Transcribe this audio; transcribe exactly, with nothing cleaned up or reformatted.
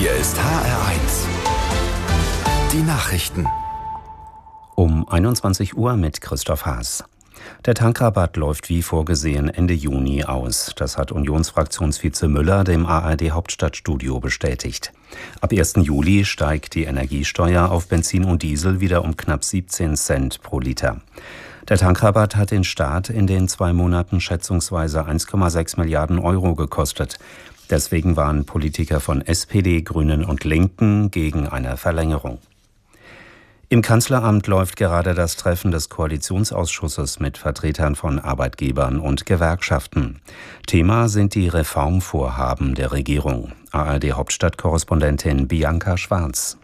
Hier ist H R eins. Die Nachrichten. Um einundzwanzig Uhr mit Christoph Haas. Der Tankrabatt läuft wie vorgesehen Ende Juni aus. Das hat Unionsfraktionsvize Müller dem A R D-Hauptstadtstudio bestätigt. Ab ersten Juli steigt die Energiesteuer auf Benzin und Diesel wieder um knapp siebzehn Cent pro Liter. Der Tankrabatt hat den Staat in den zwei Monaten schätzungsweise eins Komma sechs Milliarden Euro gekostet. Deswegen waren Politiker von S P D, Grünen und Linken gegen eine Verlängerung. Im Kanzleramt läuft gerade das Treffen des Koalitionsausschusses mit Vertretern von Arbeitgebern und Gewerkschaften. Thema sind die Reformvorhaben der Regierung. A R D-Hauptstadtkorrespondentin Bianca Schwarz.